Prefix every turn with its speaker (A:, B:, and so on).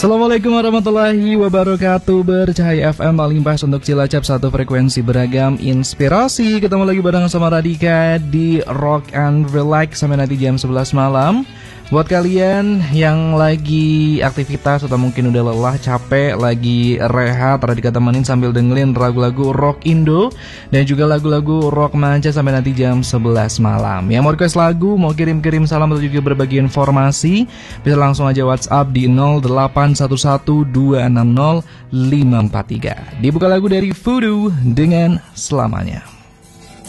A: Assalamualaikum warahmatullahi wabarakatuh. Bercahaya FM paling pas untuk Cilacap, satu frekuensi beragam inspirasi. Ketemu lagi bareng sama Radika di Rock and Relax sampai nanti jam 11 malam. Buat kalian yang lagi aktivitas atau mungkin udah lelah, capek, lagi rehat, Radika temenin sambil dengerin lagu-lagu rock Indo dan juga lagu-lagu rock manca sampai nanti jam 11 malam. Yang mau request lagu, mau kirim-kirim salam atau juga berbagi informasi, bisa langsung aja WhatsApp di 0811260543. Dibuka lagu dari Voodoo dengan Selamanya.